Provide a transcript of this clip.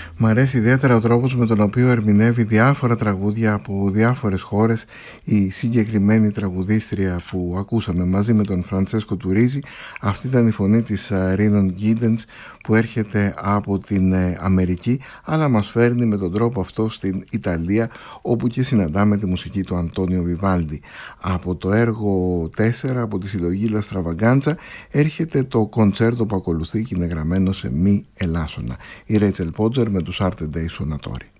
Μ' αρέσει ιδιαίτερα ο τρόπος με τον οποίο ερμηνεύει διάφορα τραγούδια από διάφορες χώρες η συγκεκριμένη τραγουδίστρια που ακούσαμε μαζί με τον Φραντσέσκο Τουρίζη. Αυτή ήταν η φωνή της Ρίνον Γκίντενς που έρχεται από την Αμερική, αλλά μας φέρνει με τον τρόπο αυτό στην Ιταλία, όπου και συναντάμε τη μουσική του Αντώνιο Βιβάλντι. Από το έργο 4, από τη συλλογή La Stravaganza, έρχεται το κοντσέρτο που ακολουθεί και είναι γραμμένο σε μη ελάσσονα. Η Ρέιτσελ Πότζερ με τους Arte dei Suonatori.